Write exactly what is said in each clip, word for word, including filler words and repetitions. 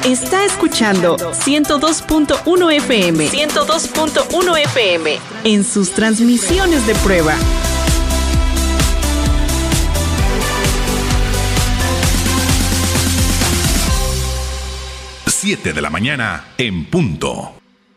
Está escuchando ciento dos punto uno F M. ciento dos punto uno F M. En sus transmisiones de prueba. siete de la mañana en punto.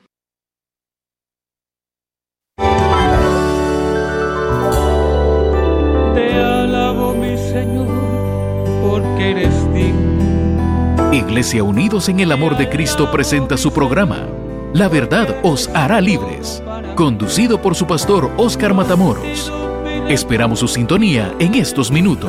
Te alabo, mi Señor, porque eres digno. Iglesia Unidos en el Amor de Cristo presenta su programa La Verdad os hará libres, conducido por su pastor Óscar Matamoros. Esperamos su sintonía en estos minutos.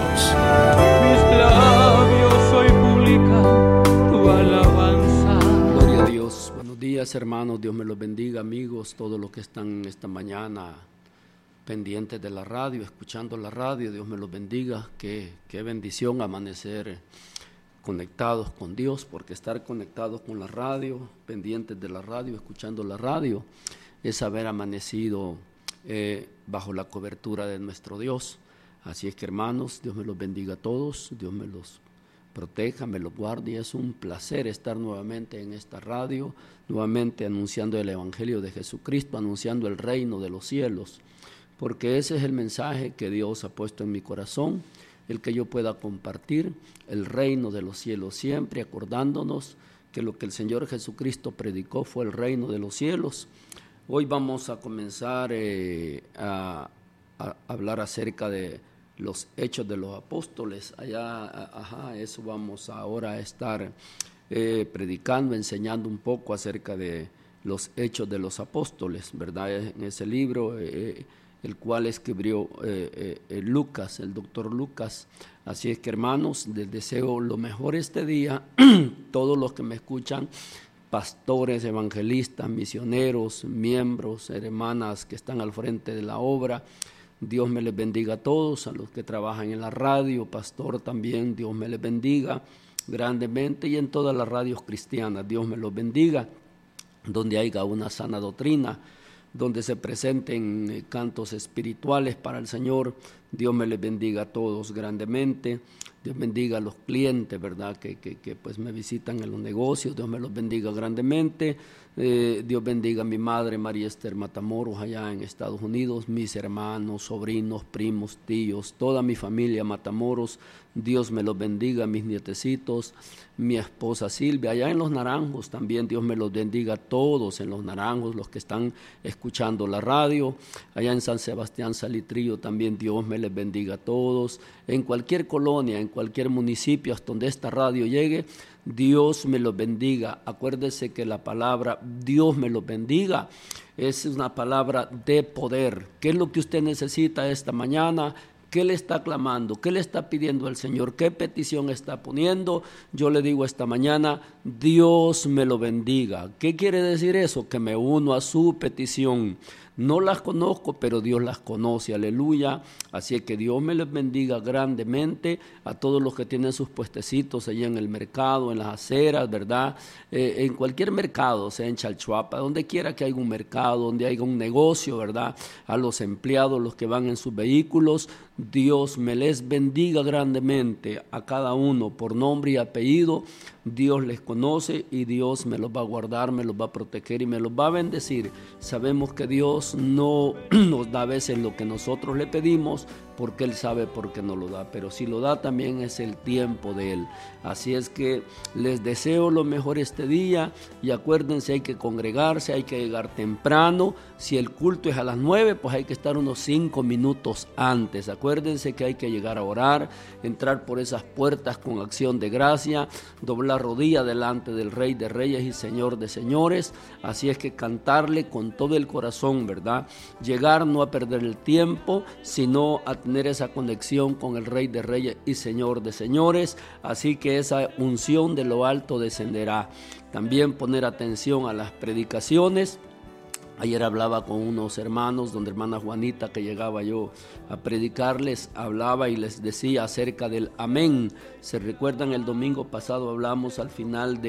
Mis labios hoy publican tu alabanza. Gloria a Dios. Buenos días, hermanos. Dios me los bendiga, amigos, todos los que están esta mañana pendientes de la radio, escuchando la radio. Dios me los bendiga. Qué, qué bendición amanecer conectados con Dios, porque estar conectados con la radio, pendientes de la radio, escuchando la radio, es haber amanecido eh, bajo la cobertura de nuestro Dios. Así es que, hermanos, Dios me los bendiga a todos, Dios me los proteja, me los guarde, y es un placer estar nuevamente en esta radio, nuevamente anunciando el Evangelio de Jesucristo, anunciando el reino de los cielos, porque ese es el mensaje que Dios ha puesto en mi corazón, el que yo pueda compartir el reino de los cielos, siempre acordándonos que lo que el Señor Jesucristo predicó fue el reino de los cielos. Hoy vamos a comenzar eh, a, a hablar acerca de los hechos de los apóstoles. Allá, ajá, eso vamos ahora a estar eh, predicando, enseñando un poco acerca de los hechos de los apóstoles, ¿verdad? En ese libro, eh, el cual escribió eh, eh, Lucas, el doctor Lucas. Así es que, hermanos, les deseo lo mejor este día, todos los que me escuchan, pastores, evangelistas, misioneros, miembros, hermanas que están al frente de la obra. Dios me les bendiga a todos, a los que trabajan en la radio, pastor también, Dios me les bendiga grandemente, y en todas las radios cristianas, Dios me los bendiga, donde haya una sana doctrina, donde se presenten cantos espirituales para el Señor. Dios me les bendiga a todos grandemente. Dios bendiga a los clientes, ¿verdad?, que, que, que pues me visitan en los negocios. Dios me los bendiga grandemente. Eh, Dios bendiga a mi madre María Esther Matamoros allá en Estados Unidos, mis hermanos, sobrinos, primos, tíos, toda mi familia Matamoros. Dios me los bendiga, mis nietecitos, mi esposa Silvia, allá en Los Naranjos también. Dios me los bendiga a todos en Los Naranjos, los que están escuchando la radio. Allá en San Sebastián Salitrillo también Dios me les bendiga a todos. En cualquier colonia, en cualquier municipio hasta donde esta radio llegue, Dios me los bendiga. Acuérdese que la palabra Dios me los bendiga es una palabra de poder. ¿Qué es lo que usted necesita esta mañana? ¿Qué le está clamando? ¿Qué le está pidiendo al Señor? ¿Qué petición está poniendo? Yo le digo esta mañana, Dios me lo bendiga. ¿Qué quiere decir eso? Que me uno a su petición. No las conozco, pero Dios las conoce, aleluya. Así es que Dios me les bendiga grandemente a todos los que tienen sus puestecitos allá en el mercado, en las aceras, ¿verdad? Eh, en cualquier mercado, sea en Chalchuapa, donde quiera que haya un mercado, donde haya un negocio, ¿verdad? A los empleados, los que van en sus vehículos, Dios me les bendiga grandemente a cada uno por nombre y apellido. Dios les conoce y Dios me los va a guardar, me los va a proteger y me los va a bendecir. Sabemos que Dios no nos da a veces lo que nosotros le pedimos, porque Él sabe por qué no lo da, pero si lo da también es el tiempo de Él. Así es que les deseo lo mejor este día, y acuérdense, hay que congregarse, hay que llegar temprano. Si el culto es a las nueve, pues hay que estar unos cinco minutos antes. Acuérdense que hay que llegar a orar, entrar por esas puertas con acción de gracia, doblar rodilla delante del Rey de Reyes y Señor de Señores. Así es que cantarle con todo el corazón, ¿verdad? Llegar no a perder el tiempo, sino a tener esa conexión con el Rey de Reyes y Señor de Señores. Así que esa unción de lo alto descenderá. También poner atención a las predicaciones. Ayer hablaba con unos hermanos, donde hermana Juanita, que llegaba yo a predicarles, hablaba y les decía acerca del amén. Se recuerdan, el domingo pasado hablamos al final de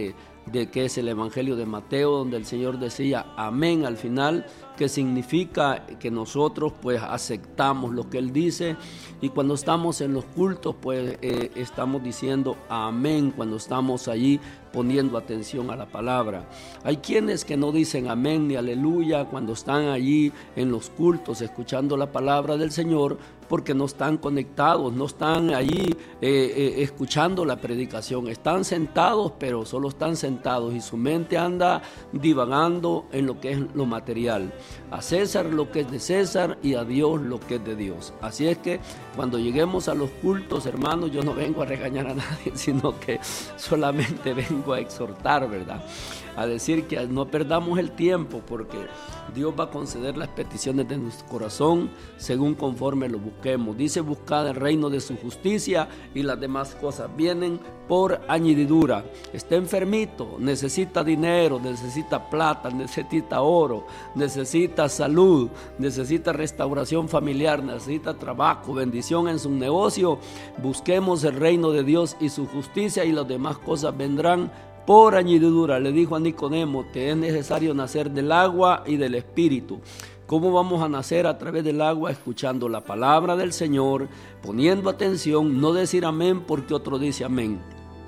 de que es el Evangelio de Mateo, donde el Señor decía amén al final, que significa que nosotros pues aceptamos lo que Él dice, y cuando estamos en los cultos pues eh, estamos diciendo amén cuando estamos allí poniendo atención a la palabra. Hay quienes que no dicen amén ni aleluya cuando están allí en los cultos escuchando la palabra del Señor, porque no están conectados, no están allí eh, eh, escuchando la predicación, están sentados, pero solo están sentados y su mente anda divagando en lo que es lo material. A César lo que es de César y a Dios lo que es de Dios. Así es que cuando lleguemos a los cultos, hermanos, yo no vengo a regañar a nadie, sino que solamente vengo a exhortar, ¿verdad? A decir que no perdamos el tiempo, porque Dios va a conceder las peticiones de nuestro corazón según conforme lo busquemos. Dice: buscad el reino de su justicia y las demás cosas vienen por añadidura. Está enfermito, necesita dinero, necesita plata, necesita oro, necesita salud, necesita restauración familiar, necesita trabajo, bendición en su negocio. Busquemos el reino de Dios y su justicia y las demás cosas vendrán por añadidura. Le dijo a Nicodemo: te es necesario nacer del agua y del Espíritu. ¿Cómo vamos a nacer? A través del agua, escuchando la palabra del Señor, poniendo atención, no decir amén porque otro dice amén.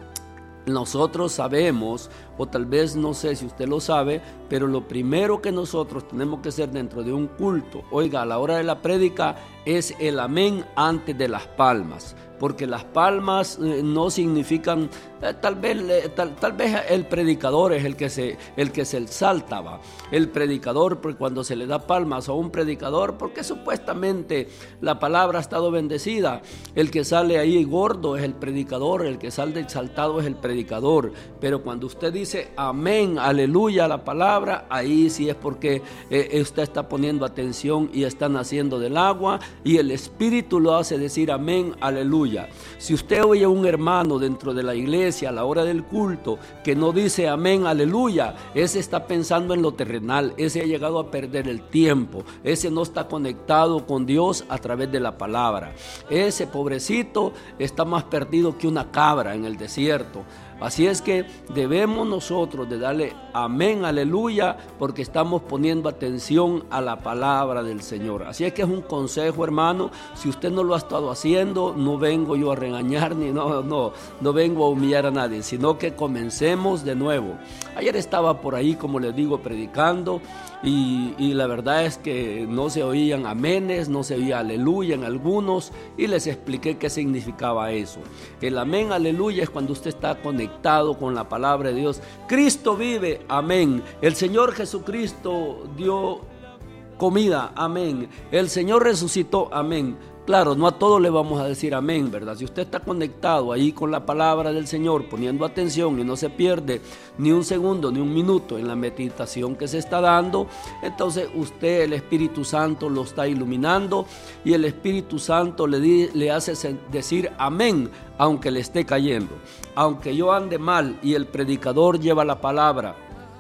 Nosotros sabemos, o tal vez no sé si usted lo sabe, pero lo primero que nosotros tenemos que hacer dentro de un culto, oiga, a la hora de la prédica, es el amén antes de las palmas. Porque las palmas eh, no significan, eh, tal vez eh, tal, tal vez el predicador es el que se el que se exaltaba. El predicador, porque cuando se le da palmas a un predicador, porque supuestamente la palabra ha estado bendecida, el que sale ahí gordo es el predicador, el que sale exaltado es el predicador. Pero cuando usted dice amén, aleluya a la palabra, ahí sí es porque eh, usted está poniendo atención y está naciendo del agua, y el Espíritu lo hace decir amén, aleluya. Si usted oye a un hermano dentro de la iglesia a la hora del culto que no dice amén, aleluya, ese está pensando en lo terrenal, ese ha llegado a perder el tiempo, ese no está conectado con Dios a través de la palabra. Ese pobrecito está más perdido que una cabra en el desierto. Así es que debemos nosotros de darle amén, aleluya, porque estamos poniendo atención a la palabra del Señor. Así es que es un consejo, hermano. Si usted no lo ha estado haciendo, no vengo yo a regañar, ni no, no, no vengo a humillar a nadie, sino que comencemos de nuevo. Ayer estaba por ahí, como les digo, predicando, y, y la verdad es que no se oían amenes, no se oía aleluya en algunos, y les expliqué qué significaba eso. El amén, aleluya es cuando usted está conectado con la palabra de Dios. Cristo vive, amén. El Señor Jesucristo dio comida, amén. El Señor resucitó, amén. Claro, no a todos le vamos a decir amén, ¿verdad? Si usted está conectado ahí con la palabra del Señor, poniendo atención y no se pierde ni un segundo, ni un minuto en la meditación que se está dando, entonces usted, el Espíritu Santo, lo está iluminando, y el Espíritu Santo le, di, le hace decir amén, aunque le esté cayendo. Aunque yo ande mal y el predicador lleva la palabra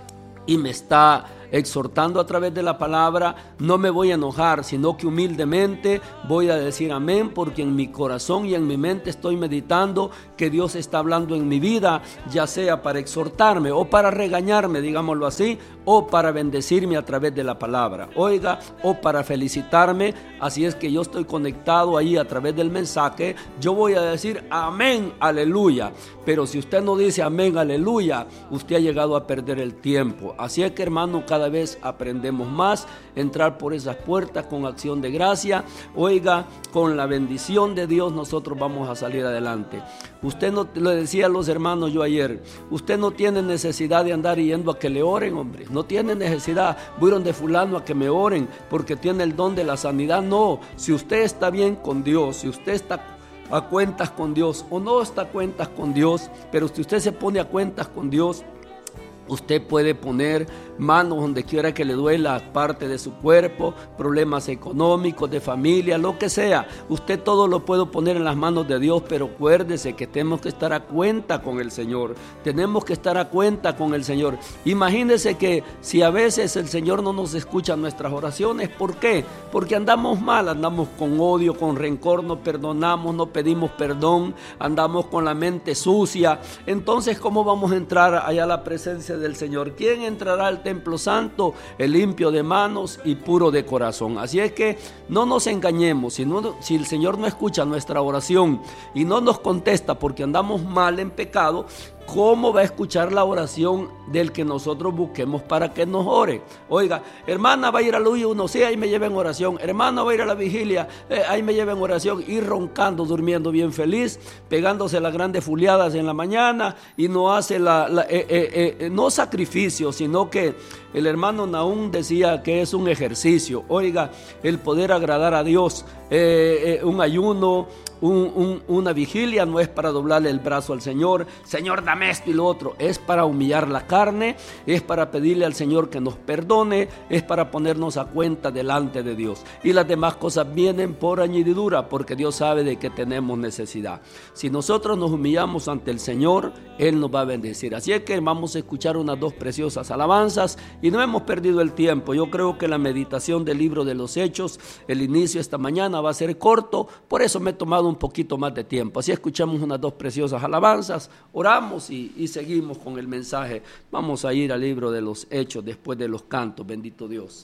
y me está exhortando a través de la palabra, no me voy a enojar, sino que humildemente voy a decir amén, porque en mi corazón y en mi mente estoy meditando que Dios está hablando en mi vida, ya sea para exhortarme o para regañarme, digámoslo así, o para bendecirme a través de la palabra, oiga, o para felicitarme. Así es que yo estoy conectado ahí a través del mensaje, yo voy a decir amén, aleluya. Pero si usted no dice amén, aleluya, usted ha llegado a perder el tiempo. Así es que, hermano, cada vez aprendemos más, entrar por esas puertas con acción de gracia. Oiga, con la bendición de Dios nosotros vamos a salir adelante. Usted no, lo decía a los hermanos yo ayer, usted no tiene necesidad de andar yendo a que le oren, hombre. No tiene necesidad, voy donde fulano a que me oren porque tiene el don de la sanidad. No, si usted está bien con Dios, si usted está a cuentas con Dios o no está a cuentas con Dios, pero si usted se pone a cuentas con Dios, Usted puede poner manos donde quiera que le duela parte de su cuerpo, problemas económicos, de familia, lo que sea. Usted todo lo puede poner en las manos de Dios, pero acuérdese que tenemos que estar a cuenta con el Señor. Tenemos que estar a cuenta con el Señor. Imagínese que si a veces el Señor no nos escucha nuestras oraciones, ¿por qué? Porque andamos mal, andamos con odio, con rencor, no perdonamos, no pedimos perdón, andamos con la mente sucia. Entonces, ¿cómo vamos a entrar allá a la presencia del Señor? ¿Quién entrará al templo santo? El limpio de manos y puro de corazón. Así es que no nos engañemos. Si, no, si el Señor no escucha nuestra oración y no nos contesta porque andamos mal en pecado, ¿cómo va a escuchar la oración del que nosotros busquemos para que nos ore? Oiga, hermana, va a ir a Luis uno, sí, ahí me lleva en oración. Hermano, va a ir a la vigilia, eh, ahí me lleva en oración. Y roncando, durmiendo bien feliz, pegándose las grandes fuliadas en la mañana y no hace la, la eh, eh, eh, no sacrificio, sino que el hermano Nahum decía que es un ejercicio. Oiga, el poder agradar a Dios, eh, eh, un ayuno, Un, un, una vigilia no es para doblarle el brazo al Señor, Señor, dame esto y lo otro. Es para humillar la carne, es para pedirle al Señor que nos perdone, es para ponernos a cuenta delante de Dios. Y las demás cosas vienen por añadidura, porque Dios sabe de que tenemos necesidad. Si nosotros nos humillamos ante el Señor, Él nos va a bendecir. Así es que vamos a escuchar unas dos preciosas alabanzas y no hemos perdido el tiempo. Yo creo que la meditación del libro de los Hechos, el inicio esta mañana va a ser corto, por eso me he tomado un poquito más de tiempo. Así escuchamos unas dos preciosas alabanzas, oramos y, y seguimos con el mensaje. Vamos a ir al libro de los Hechos después de los cantos. Bendito Dios.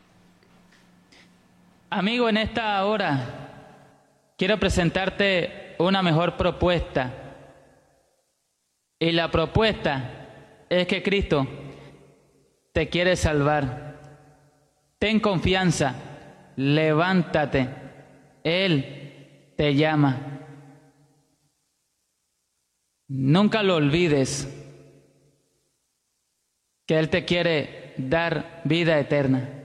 Amigo, en esta hora quiero presentarte una mejor propuesta. Y la propuesta es que Cristo te quiere salvar. Ten confianza, levántate. Él te llama. Nunca lo olvides, que Él te quiere dar vida eterna.